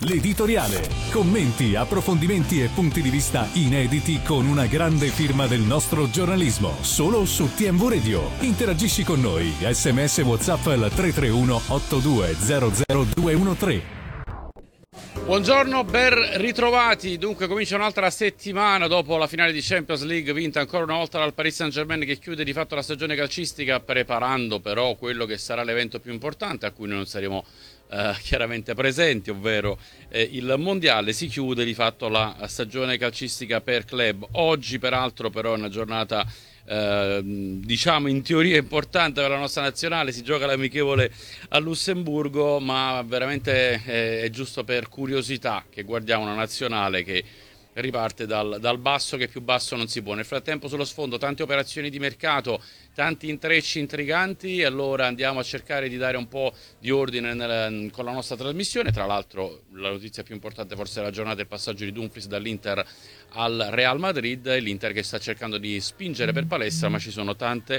l'editoriale. Commenti, approfondimenti e punti di vista inediti con una grande firma del nostro giornalismo. Solo su TMV Radio. Interagisci con noi. SMS WhatsApp al 331 8200 213. Buongiorno, ben ritrovati. Dunque comincia un'altra settimana dopo la finale di Champions League vinta ancora una volta dal Paris Saint-Germain, che chiude di fatto la stagione calcistica, preparando però quello che sarà l'evento più importante a cui noi non saremo chiaramente presenti, ovvero il mondiale. Si chiude di fatto la stagione calcistica per club. Oggi peraltro però è una giornata diciamo in teoria importante per la nostra nazionale. Si gioca l'amichevole a Lussemburgo, ma veramente è giusto per curiosità che guardiamo una nazionale che riparte dal basso, che più basso non si può. Nel frattempo sullo sfondo tante operazioni di mercato, tanti intrecci intriganti, e allora andiamo a cercare di dare un po' di ordine con la nostra trasmissione. Tra l'altro la notizia più importante forse della giornata è il passaggio di Dumfries dall'Inter al Real Madrid, l'Inter che sta cercando di spingere per palestra, ma ci sono tante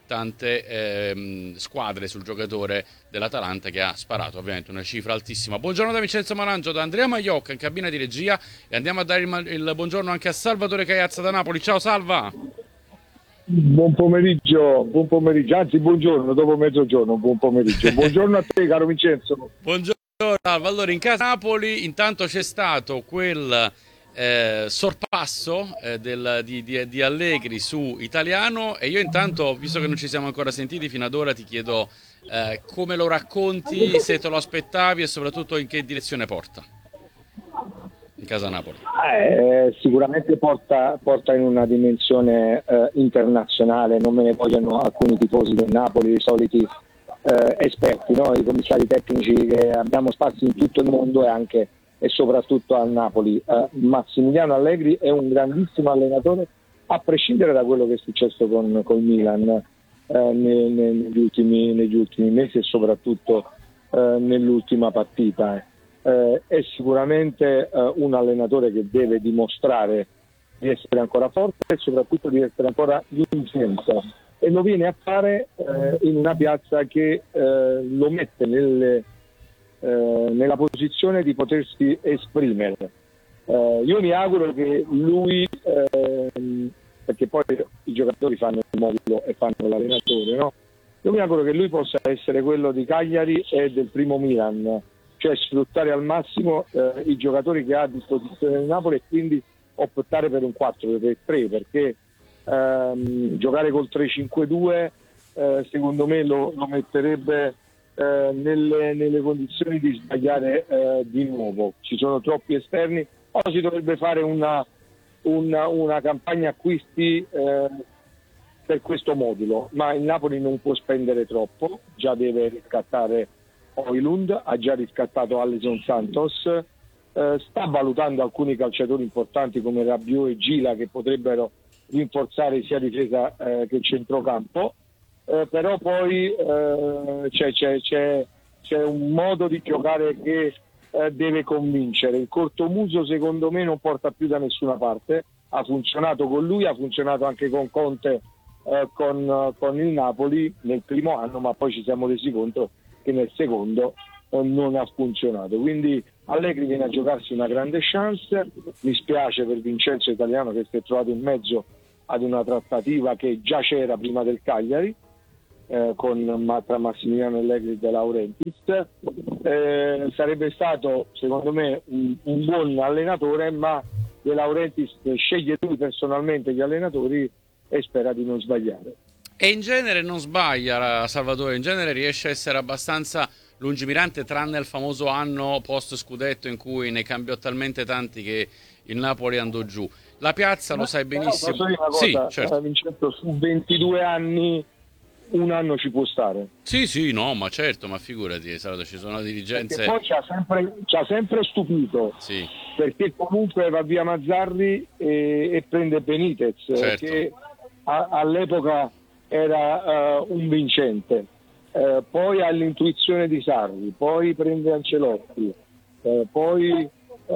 squadre sul giocatore dell'Atalanta, che ha sparato ovviamente una cifra altissima. Buongiorno da Vincenzo Marangio, da Andrea Maiocca in cabina di regia, e andiamo a dare il buongiorno anche a Salvatore Caiazza da Napoli. Ciao Salva. Buon pomeriggio, anzi buongiorno, dopo mezzogiorno, buon pomeriggio. Buongiorno a te caro Vincenzo. Buongiorno Salva. Allora, in casa Napoli intanto c'è stato quel sorpasso di Allegri su Italiano, e io intanto, visto che non ci siamo ancora sentiti fino ad ora, ti chiedo come lo racconti, se te lo aspettavi e soprattutto in che direzione porta in casa Napoli. Sicuramente porta in una dimensione internazionale. Non me ne vogliono alcuni tifosi del Napoli, i soliti esperti, no? I commissari tecnici che abbiamo spazi in tutto il mondo e soprattutto a Napoli. Massimiliano Allegri è un grandissimo allenatore, a prescindere da quello che è successo col Milan negli ultimi mesi e soprattutto nell'ultima partita. È sicuramente un allenatore che deve dimostrare di essere ancora forte e soprattutto di essere ancora vincente, e lo viene a fare in una piazza che lo mette nella posizione di potersi esprimere. Io mi auguro che lui, perché poi i giocatori fanno il modulo e fanno l'allenatore, no? Io mi auguro che lui possa essere quello di Cagliari e del primo Milan, cioè sfruttare al massimo i giocatori che ha a disposizione del Napoli, e quindi optare per un 4-3, perché giocare col 3-5-2 secondo me lo metterebbe nelle condizioni di sbagliare di nuovo. Ci sono troppi esterni, o si dovrebbe fare una campagna acquisti per questo modulo, ma il Napoli non può spendere troppo, già deve riscattare Højlund, ha già riscattato Alisson Santos, sta valutando alcuni calciatori importanti come Rabiot e Gila, che potrebbero rinforzare sia difesa che centrocampo. Però poi c'è un modo di giocare che deve convincere. Il cortomuso secondo me non porta più da nessuna parte. Ha funzionato con lui, ha funzionato anche con Conte, con il Napoli nel primo anno, ma poi ci siamo resi conto che nel secondo non ha funzionato. Quindi Allegri viene a giocarsi una grande chance. Mi spiace per Vincenzo Italiano, che si è trovato in mezzo ad una trattativa che già c'era prima del Cagliari, tra Massimiliano Allegri e De Laurentiis. Sarebbe stato secondo me un buon allenatore, ma De Laurentiis sceglie lui personalmente gli allenatori e spera di non sbagliare. E in genere non sbaglia Salvatore, in genere riesce a essere abbastanza lungimirante, tranne il famoso anno post scudetto in cui ne cambiò talmente tanti che il Napoli andò giù. La piazza lo sai benissimo. Posso dire una cosa, sì, certo. Vincenzo, su 22 anni un anno ci può stare. Sì, no, ma certo, ma figurati, ci sono dirigenze. Perché poi ci ha sempre stupito, sì, perché comunque va via Mazzarri e prende Benitez, certo, che all'epoca era un vincente. Poi ha l'intuizione di Sarri, poi prende Ancelotti, poi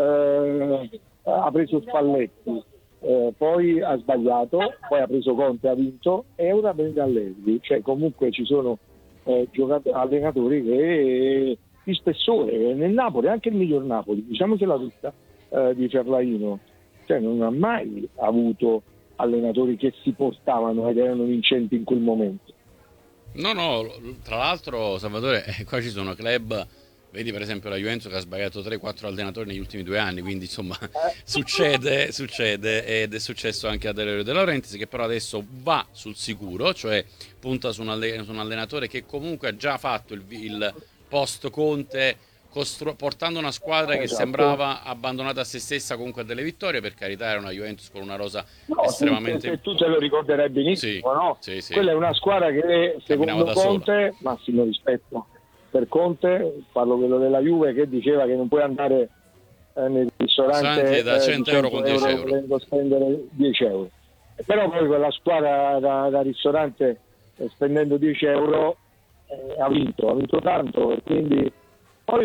ha preso Spalletti, poi ha sbagliato, poi ha preso Conte, ha vinto, e ora prende Allegri. Cioè comunque ci sono allenatori che di spessore. Nel Napoli, anche il miglior Napoli, diciamocela tutta, di Ferlaino, cioè non ha mai avuto allenatori che si portavano ed erano vincenti in quel momento. No, tra l'altro Salvatore, qua ci sono club, vedi per esempio la Juventus che ha sbagliato 3-4 allenatori negli ultimi 2 anni, quindi insomma succede ed è successo anche a De Laurentiis, che però adesso va sul sicuro, cioè punta su un allenatore che comunque ha già fatto il post Conte, portando una squadra che sembrava abbandonata a se stessa, comunque a delle vittorie. Per carità, era una Juventus con una rosa estremamente... tu te lo ricorderai benissimo, sì, no? Sì. Quella è una squadra che secondo Conte, massimo rispetto per Conte, parlo quello della Juve, che diceva che non puoi andare nel ristorante da 100 euro con 10 euro volendo spendere 10 euro. Però poi quella squadra da ristorante, spendendo 10 euro, ha vinto tanto, e quindi poi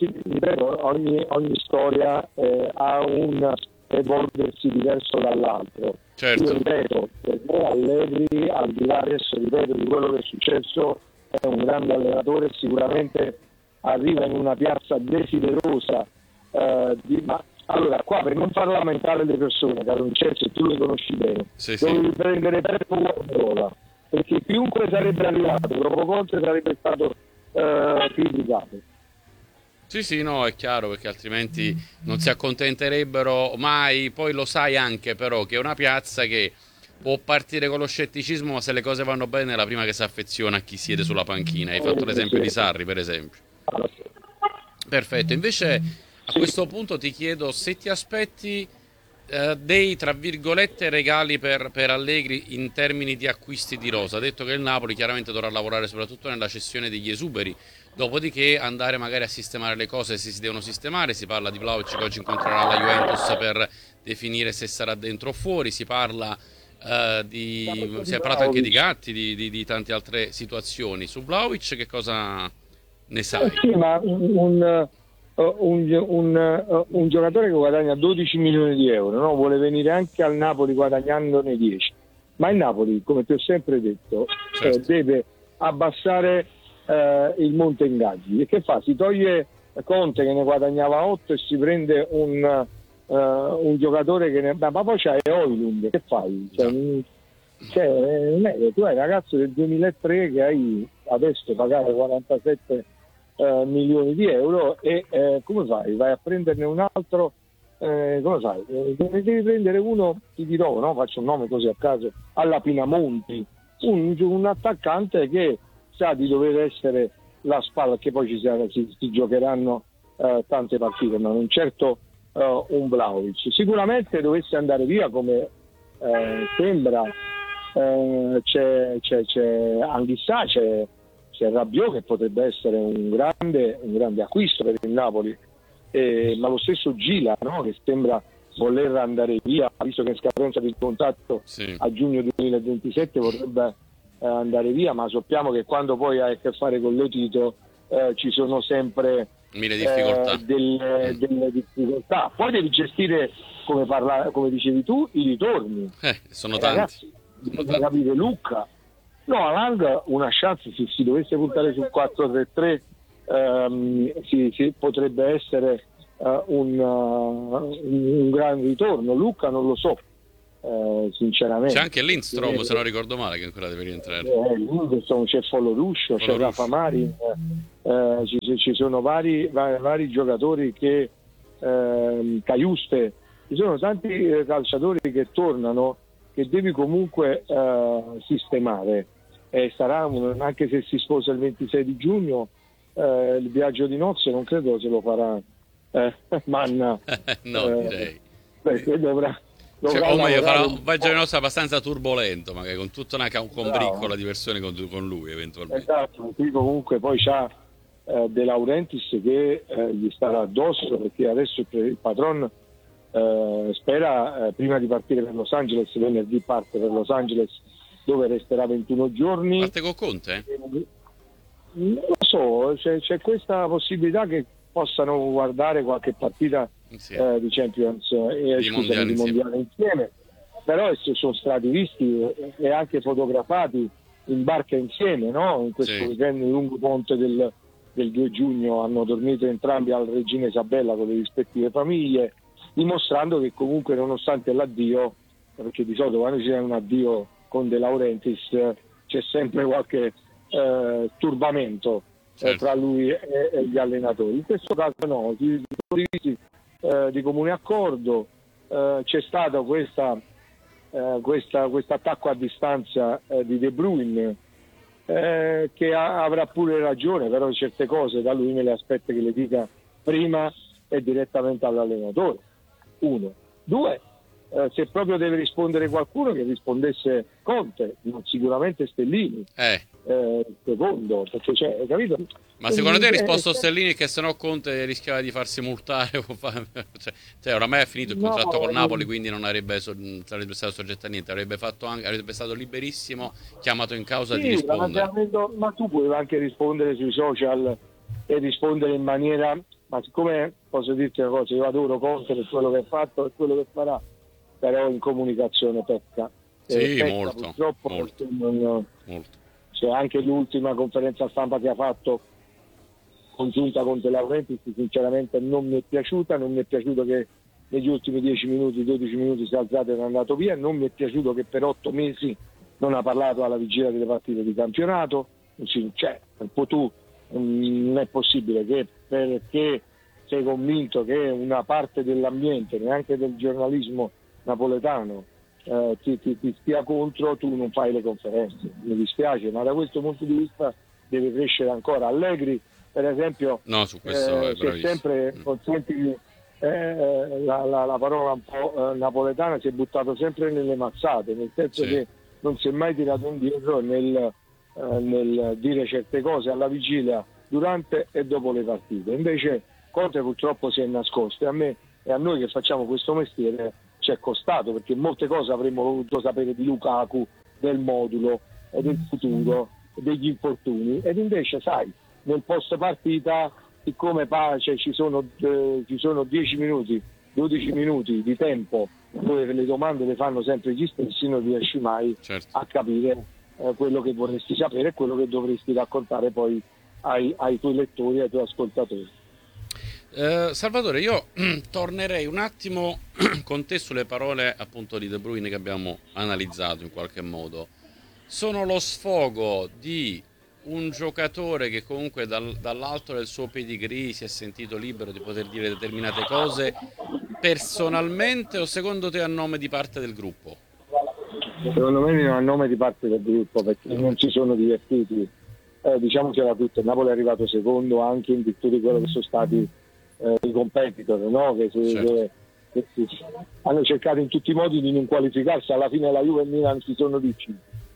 ogni storia ha un evolversi diverso dall'altro. Certo. Io ripeto, per me Allegri, al di là adesso di quello che è successo, è un grande allenatore, sicuramente arriva in una piazza desiderosa ma allora qua, per non far lamentare le persone, caro Vincenzo, tu le conosci bene, devi prendere Peppo Guardiola, perché chiunque sarebbe arrivato dopo Conte sarebbe stato criticato. Sì, no, è chiaro, perché altrimenti non si accontenterebbero mai. Poi lo sai anche però che è una piazza che può partire con lo scetticismo, ma se le cose vanno bene è la prima che si affeziona a chi siede sulla panchina. Hai fatto l'esempio di Sarri, per esempio. Perfetto, invece a questo punto ti chiedo se ti aspetti dei, tra virgolette, regali per Allegri in termini di acquisti di rosa. Ha detto che il Napoli chiaramente dovrà lavorare soprattutto nella cessione degli esuberi, dopodiché andare magari a sistemare le cose se si devono sistemare. Si parla di Vlahovic che oggi incontrerà la Juventus per definire se sarà dentro o fuori, si parla si è parlato anche di Gatti, di tante altre situazioni. Su Vlahovic che cosa ne sai? Sì, ma un giocatore che guadagna 12 milioni di euro, no? Vuole venire anche al Napoli guadagnandone 10, ma il Napoli, come ti ho sempre detto, deve abbassare il monte ingaggi. E che fa? Si toglie Conte che ne guadagnava 8 e si prende un giocatore che ne... Ma poi c'hai Højlund, che fai? Tu hai un ragazzo del 2003 che hai adesso pagare 47 milioni di euro e come fai? Vai a prenderne un altro? Come fai? Devi prendere uno, ti dirò, no? Faccio un nome così a caso, alla Pinamonti, un attaccante che sa di dover essere la spalla, che poi si giocheranno tante partite, ma non certo un Vlahovic. Sicuramente dovesse andare via, come sembra, c'è Anghissà, c'è Rabiot, che potrebbe essere un grande acquisto per il Napoli, ma lo stesso Gila, no? Che sembra voler andare via, visto che è in scadenza di contratto a giugno 2027 vorrebbe andare via, ma sappiamo che quando poi hai a che fare con Lotito ci sono sempre delle difficoltà. Poi devi gestire, come dicevi tu, i ritorni. Sono tanti. Ragazzi, bisogna capire Lucca. No, Alang una chance, se si dovesse puntare sul 4-3-3 potrebbe essere un gran ritorno. Lucca non lo so, sinceramente. C'è anche Lindstrom, se non ricordo male, che ancora deve rientrare. Lindstrom, c'è Foloruscio, c'è Rafa Marin, ci sono vari giocatori che Caiuste, ci sono tanti calciatori che tornano, che devi comunque sistemare. Sarà anche se si sposa il 26 di giugno, il viaggio di nozze non credo se lo farà Manna. No, direi. Perché dovrà farà un viaggio di nozze abbastanza turbolento, magari con tutta una combriccola di persone con lui eventualmente. Esatto, qui comunque poi c'ha De Laurentiis che gli starà addosso, perché adesso il patron spera prima di partire per Los Angeles, venerdì parte per Los Angeles, dove resterà 21 giorni. Parte con Conte? Non lo so, c'è questa possibilità che possano guardare qualche partita di Champions di mondiale insieme, però sono stati visti e anche fotografati in barca insieme, no? In questo weekend lungo ponte del del 2 giugno hanno dormito entrambi al Regina Isabella con le rispettive famiglie, dimostrando che comunque nonostante l'addio, perché di solito quando c'è un addio con De Laurentiis c'è sempre qualche turbamento tra lui e gli allenatori. In questo caso no, si sono divisi di comune accordo, c'è stato questo attacco a distanza di De Bruyne, che avrà pure ragione, però certe cose da lui me le aspetta che le dica prima e direttamente all'allenatore. Uno. Due, se proprio deve rispondere qualcuno, che rispondesse Conte, non sicuramente Stellini. Secondo, perché c'è, capito? Ma secondo te ha risposto Stellini che se no Conte rischiava di farsi multare? cioè oramai è finito il contratto col Napoli, quindi non sarebbe stato soggetto a niente, avrebbe stato liberissimo, chiamato in causa di rispondere. Ma tu puoi anche rispondere sui social e rispondere in maniera, ma siccome posso dirti una cosa, io adoro Conte per quello che ha fatto e quello che farà, però in comunicazione pecca. Molto, purtroppo molto. C'è anche l'ultima conferenza stampa che ha fatto congiunta con De Laurentiis, sinceramente non mi è piaciuta, non mi è piaciuto che negli ultimi 10 minuti, 12 minuti si è alzato ed è andato via, non mi è piaciuto che per 8 mesi non ha parlato alla vigilia delle partite di campionato, non è possibile che perché sei convinto che una parte dell'ambiente, neanche del giornalismo napoletano, ti stia contro, tu non fai le conferenze. Mi dispiace, ma da questo punto di vista deve crescere ancora. Allegri, per esempio, su questo che sempre consenti la parola un po' napoletana, si è buttato sempre nelle mazzate, nel senso che non si è mai tirato indietro nel dire certe cose alla vigilia, durante e dopo le partite. Invece Conte purtroppo si è nascosto, e a me e a noi che facciamo questo mestiere ci è costato, perché molte cose avremmo voluto sapere di Lukaku, del modulo, del futuro, degli infortuni, ed invece sai, nel post partita, siccome ci sono 10 minuti, 12 minuti di tempo dove le domande le fanno sempre gli stessi, non riesci mai a capire quello che vorresti sapere e quello che dovresti raccontare poi ai tuoi lettori, ai tuoi ascoltatori. Salvatore, io tornerei un attimo con te sulle parole appunto di De Bruyne che abbiamo analizzato in qualche modo. Sono lo sfogo di un giocatore che comunque dall'alto del suo pedigree si è sentito libero di poter dire determinate cose personalmente, o secondo te a nome di parte del gruppo? Secondo me non a nome di parte del gruppo, perché non si sono divertiti, diciamocela tutta, il Napoli è arrivato secondo anche in virtù di quello che sono stati i competitor, no? che hanno cercato in tutti i modi di non qualificarsi. Alla fine la Juve e il Milan si sono riusciti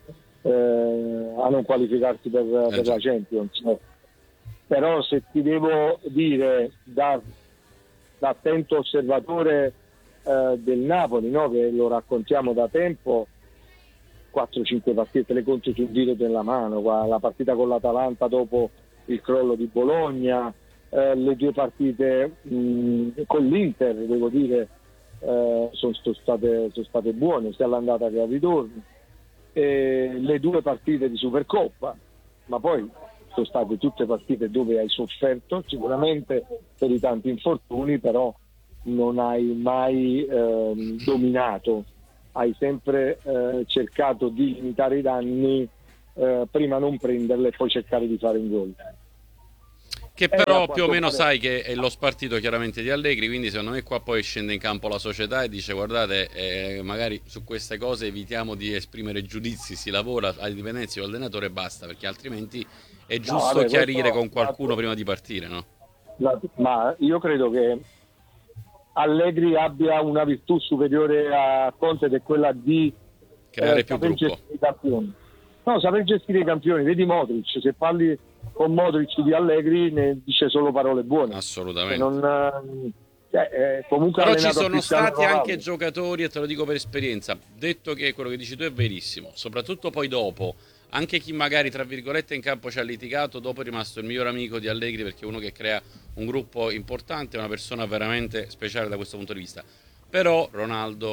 a non qualificarsi per la Champions. Però se ti devo dire da attento osservatore del Napoli, no? Che lo raccontiamo da tempo, 4-5 partite le conto sul dito della mano, la partita con l'Atalanta dopo il crollo di Bologna, le 2 partite con l'Inter, devo dire, sono state buone sia all'andata che al ritorno, le 2 partite di Supercoppa, ma poi sono state tutte partite dove hai sofferto sicuramente per i tanti infortuni, però non hai mai dominato, hai sempre cercato di limitare i danni, prima non prenderle e poi cercare di fare un gol. Che però più o meno sai che è lo spartito chiaramente di Allegri, quindi secondo me qua poi scende in campo la società e dice guardate, magari su queste cose evitiamo di esprimere giudizi, si lavora a dipendenza dell'allenatore e basta, perché altrimenti è giusto chiarire con qualcuno prima di partire, no? Ma io credo che Allegri abbia una virtù superiore a Conte, ed è quella di creare più gruppo. Saper gestire i campioni. Vedi Modric, se parli con Modric di Allegri ne dice solo parole buone. Assolutamente. Comunque però ci sono stati anche giocatori, e te lo dico per esperienza, detto che quello che dici tu è verissimo, soprattutto poi dopo, anche chi magari tra virgolette in campo ci ha litigato, dopo è rimasto il miglior amico di Allegri, perché è uno che crea un gruppo importante, è una persona veramente speciale da questo punto di vista. Però Ronaldo,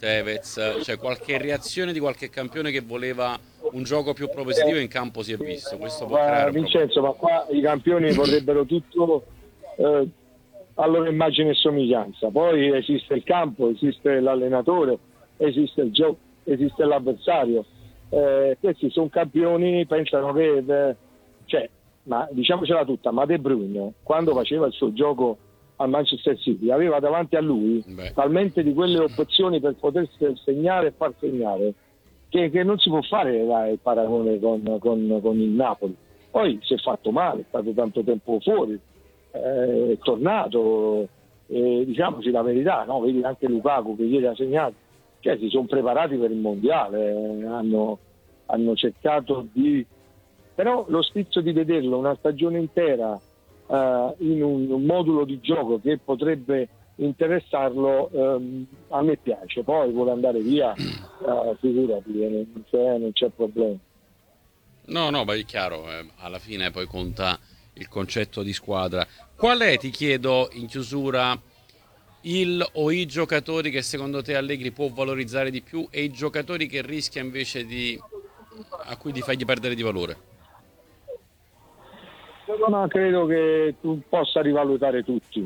Tevez, c'è qualche reazione di qualche campione che voleva un gioco più propositivo in campo, si è visto, questo può creare un Vincenzo, ma qua i campioni vorrebbero tutto a loro immagine e somiglianza, poi esiste il campo, esiste l'allenatore, esiste il gioco, esiste l'avversario, questi sono campioni, pensano che ma diciamocela tutta, ma De Bruyne quando faceva il suo gioco al Manchester City aveva davanti a lui talmente di quelle opzioni per potersi segnare e far segnare che non si può fare il paragone con il Napoli. Poi si è fatto male, è stato tanto tempo fuori, è tornato, diciamoci la verità, no? Vedi anche Lukaku che ieri ha segnato, cioè si sono preparati per il mondiale, hanno cercato di... Però lo stizzo di vederlo una stagione intera in un modulo di gioco che potrebbe interessarlo, a me piace. Poi vuole andare via, figurati, non c'è problema. No, ma è chiaro, alla fine poi conta il concetto di squadra. Qual è, ti chiedo in chiusura, il o i giocatori che secondo te Allegri può valorizzare di più e i giocatori che rischia invece a cui di fargli perdere di valore? Ma credo che tu possa rivalutare tutti,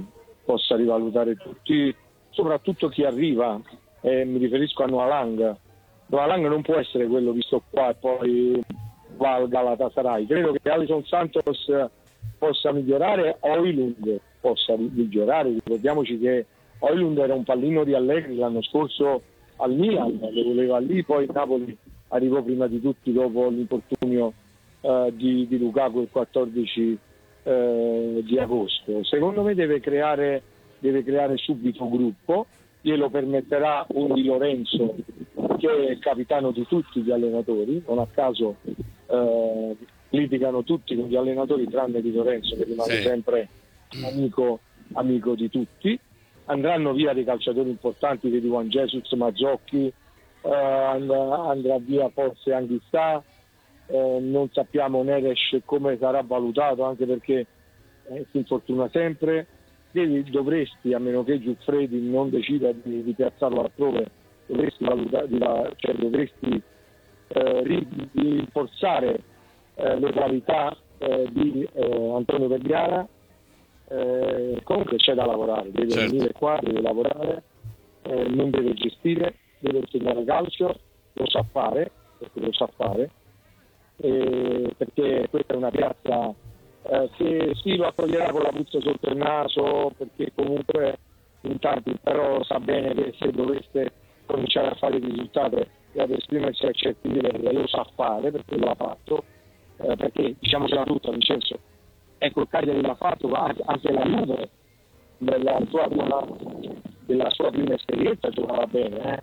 soprattutto chi arriva, mi riferisco a Noah Lang. Noah Lang non può essere quello visto qua e poi va al Galatasaray. Credo che Alisson Santos possa migliorare, Højlund possa migliorare. Ricordiamoci che Højlund era un pallino di Allegri l'anno scorso al Milan, lo voleva lì, poi il Napoli arrivò prima di tutti dopo l'infortunio di Lukaku il 14 di agosto. Secondo me deve creare subito gruppo, glielo permetterà un Di Lorenzo che è il capitano di tutti gli allenatori, non a caso litigano tutti con gli allenatori tranne Di Lorenzo che rimane sempre amico di tutti. Andranno via dei calciatori importanti, vedi Juan Jesus, Mazzocchi, andrà via forse Anghissà, non sappiamo Neres come sarà valutato, anche perché si infortuna sempre. Dovresti, a meno che Giuffredi non decida di piazzarlo altrove, dovresti rinforzare le qualità di Antonio Vergara. Comunque c'è da lavorare, deve venire qua, deve lavorare, non deve gestire, deve insegnare calcio, lo sa fare, perché questa è una piazza che lo accoglierà con la puzza sotto il naso, perché comunque in tanti però sa bene che se dovesse cominciare a fare il risultato e ad esprimersi a certi livelli lo sa fare, perché lo ha fatto, perché diciamocela tutta, Vincenzo, ecco, il Cagliari l'ha fatto, anche la Juve della sua prima esperienza giocava bene,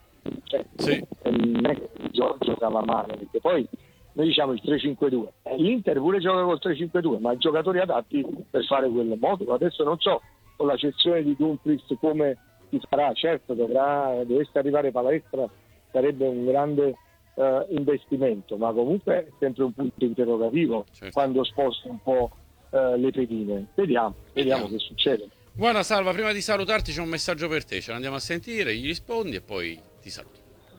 non è che giocava male, perché poi noi diciamo il 3-5-2, l'Inter pure gioca col 3-5-2, ma i giocatori adatti per fare quel modulo. Adesso non so con la cessione di Dumfries come si farà, certo dovesse arrivare Palestra, sarebbe un grande investimento, ma comunque è sempre un punto interrogativo quando sposta un po' le pedine. Vediamo che succede. Buona Salva, prima di salutarti c'è un messaggio per te, ce l'andiamo a sentire, gli rispondi e poi ti saluto.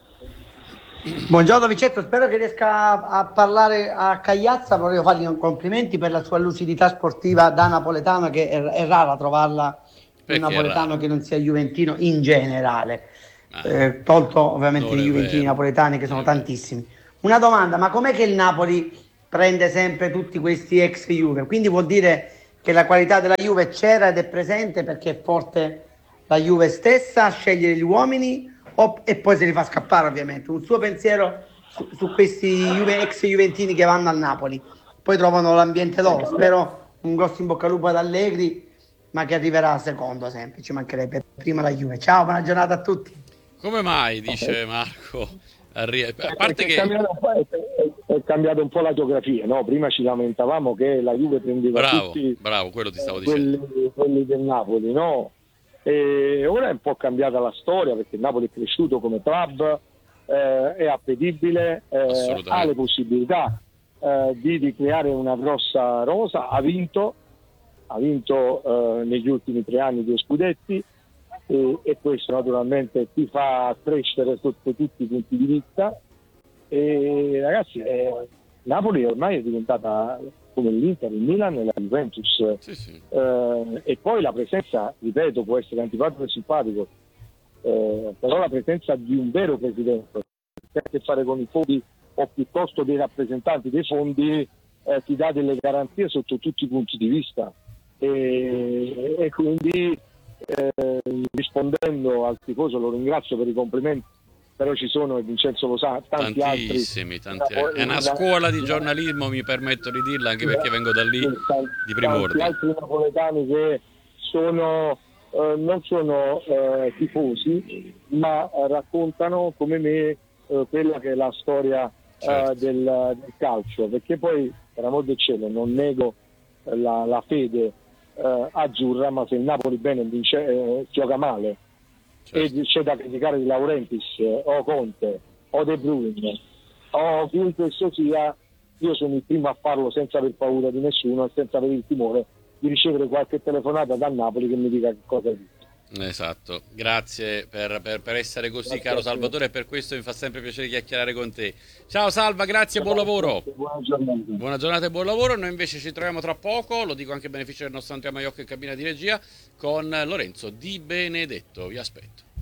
Buongiorno Vincenzo, spero che riesca a parlare a Cagliazza. Voglio fargli complimenti per la sua lucidità sportiva da napoletano, che è rara trovarla un napoletano che non sia juventino in generale, tolto ovviamente i juventini napoletani che sono tantissimi. Una domanda, ma com'è che il Napoli prende sempre tutti questi ex Juve? Quindi vuol dire che la qualità della Juve c'era ed è presente perché è forte la Juve stessa a scegliere gli uomini e poi se li fa scappare, ovviamente. Un suo pensiero su questi ex juventini che vanno al Napoli, poi trovano l'ambiente loro. Spero un grosso in bocca al lupo ad Allegri, ma che arriverà secondo sempre, ci mancherebbe, prima la Juve. Ciao, buona giornata a tutti. Come mai, dice Marco, a parte che è cambiato un po' la geografia, no? Prima ci lamentavamo che la Juve prendeva tutti quello ti stavo dicendo, quelli del Napoli, no? E ora è un po' cambiata la storia, perché il Napoli è cresciuto come club, è appetibile, ha le possibilità di creare una grossa rosa, ha vinto negli ultimi 3 anni 2 scudetti, e questo naturalmente ti fa crescere sotto tutti i punti di vista. E ragazzi, Napoli ormai è diventata come l'Inter, il Milan e la Juventus. Sì. E poi la presenza, ripeto, può essere antipatico e simpatico, però la presenza di un vero presidente che ha a che fare con i fondi o piuttosto dei rappresentanti dei fondi ti dà delle garanzie sotto tutti i punti di vista. E quindi rispondendo al tifoso, lo ringrazio per i complimenti, però ci sono, e Vincenzo lo sa, tanti altri. È una scuola di giornalismo, mi permetto di dirla, anche perché vengo da lì, di prim'ordine. Tanti altri napoletani che non sono tifosi, ma raccontano come me quella che è la storia del calcio, perché poi, per amor del cielo, non nego la fede azzurra, ma se il Napoli bene gioca male, e c'è da criticare di Laurentiis o Conte o De Bruyne o chiunque esso sia, io sono il primo a farlo senza aver paura di nessuno e senza avere il timore di ricevere qualche telefonata da Napoli che mi dica che cosa è. Esatto, grazie per essere così, grazie, caro Salvatore, e per questo mi fa sempre piacere chiacchierare con te. Ciao Salva, grazie, buon lavoro. Buona giornata e buon lavoro. Noi invece ci troviamo tra poco, lo dico anche a beneficio del nostro Andrea Maiocco in cabina di regia, con Lorenzo Di Benedetto. Vi aspetto.